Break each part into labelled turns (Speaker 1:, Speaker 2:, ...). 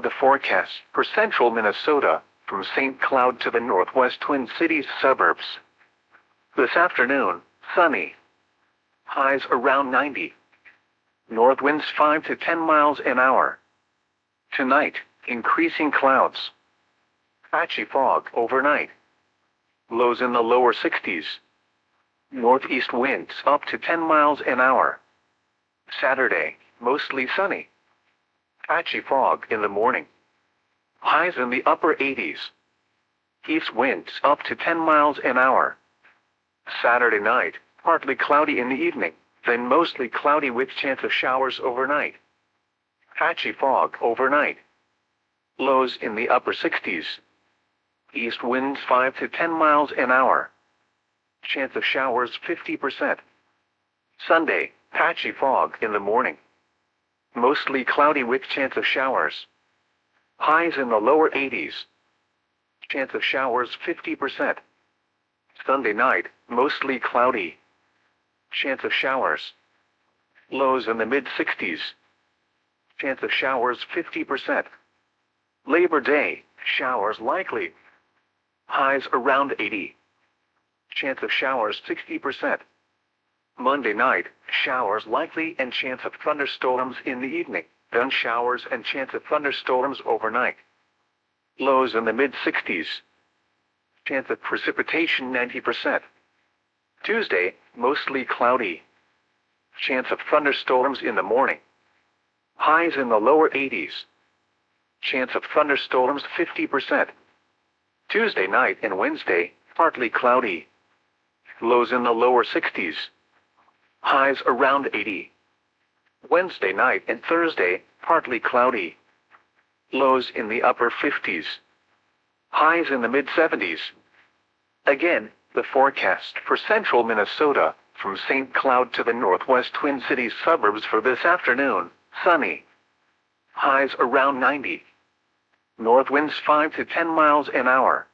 Speaker 1: The forecast for central Minnesota, from St. Cloud to the northwest Twin Cities suburbs. This afternoon, sunny. Highs around 90. North winds 5 to 10 miles an hour. Tonight, increasing clouds. Patchy fog overnight. Lows in the lower 60s. Northeast winds up to 10 miles an hour. Saturday, mostly sunny. Patchy fog in the morning. Highs in the upper 80s. East winds up to 10 miles an hour. Saturday night, partly cloudy in the evening, then mostly cloudy with chance of showers overnight. Patchy fog overnight. Lows in the upper 60s. East winds 5 to 10 miles an hour. Chance of showers 50%. Sunday, patchy fog in the morning. Mostly cloudy with chance of showers. Highs in the lower 80s. Chance of showers 50%. Sunday night, mostly cloudy. Chance of showers. Lows in the mid-60s. Chance of showers 50%. Labor Day, showers likely. Highs around 80. Chance of showers 60%. Monday night, showers likely and chance of thunderstorms in the evening, then showers and chance of thunderstorms overnight. Lows in the mid-60s. Chance of precipitation 90%. Tuesday, mostly cloudy. Chance of thunderstorms in the morning. Highs in the lower 80s. Chance of thunderstorms 50%. Tuesday night and Wednesday, partly cloudy. Lows in the lower 60s. Highs around 80. Wednesday night and Thursday, partly cloudy. Lows in the upper 50s. Highs in the mid-70s. Again, the forecast for central Minnesota, from St. Cloud to the northwest Twin Cities suburbs for this afternoon, sunny. Highs around 90. North winds 5 to 10 miles an hour.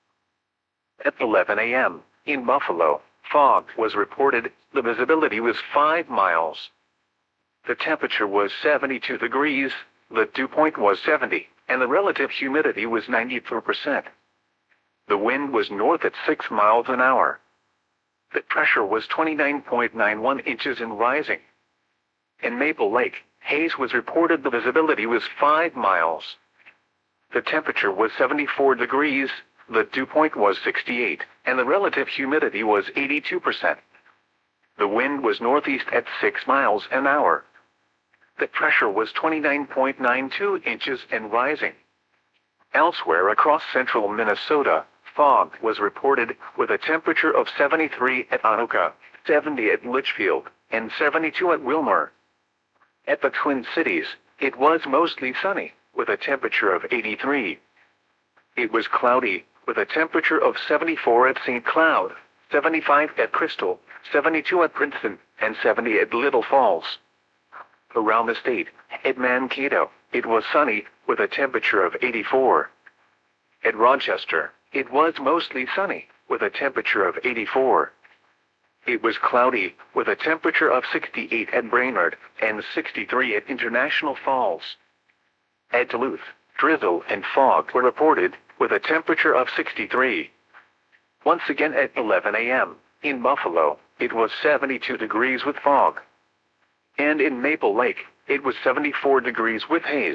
Speaker 1: At 11 a.m., in Buffalo, fog was reported. The visibility was 5 miles. The temperature was 72 degrees, the dew point was 70, and the relative humidity was 94%. The wind was north at 6 miles an hour. The pressure was 29.91 inches and rising. In Maple Lake, haze was reported. The visibility was 5 miles. The temperature was 74 degrees, the dew point was 68, and the relative humidity was 82%. The wind was northeast at 6 miles an hour. The pressure was 29.92 inches and rising. Elsewhere across central Minnesota, fog was reported with a temperature of 73 at Anoka, 70 at Litchfield, and 72 at Wilmer. At the Twin Cities, it was mostly sunny, with a temperature of 83. It was cloudy, with a temperature of 74 at St. Cloud, 75 at Crystal, 72 at Princeton, and 70 at Little Falls. Around the state, at Mankato, it was sunny, with a temperature of 84. At Rochester, it was mostly sunny, with a temperature of 84. It was cloudy, with a temperature of 68 at Brainerd, and 63 at International Falls. At Duluth, drizzle and fog were reported, with a temperature of 63. Once again at 11 a.m., in Buffalo, it was 72 degrees with fog. And in Maple Lake, it was 74 degrees with haze.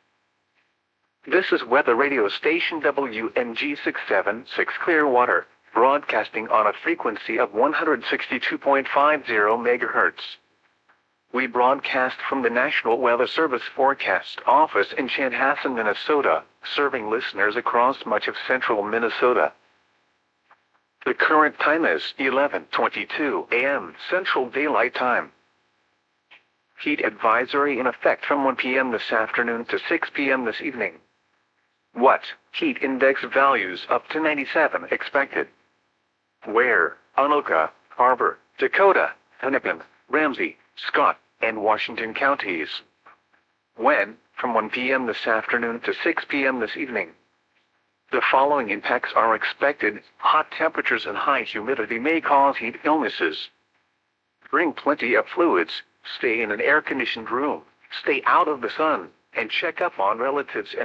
Speaker 1: This is weather radio station WMG 676 Clearwater, broadcasting on a frequency of 162.50 MHz. We broadcast from the National Weather Service Forecast Office in Chanhassen, Minnesota, serving listeners across much of central Minnesota. The current time is 11:22 a.m. Central Daylight Time. Heat advisory in effect from 1 p.m. this afternoon to 6 p.m. this evening. What? Heat index values up to 97 expected. Where? Anoka, Harbor, Dakota, Hennepin, Ramsey, Scott, and Washington counties. When? From 1 p.m. this afternoon to 6 p.m. this evening. The following impacts are expected. Hot temperatures and high humidity may cause heat illnesses. Bring plenty of fluids, stay in an air-conditioned room, stay out of the sun, and check up on relatives and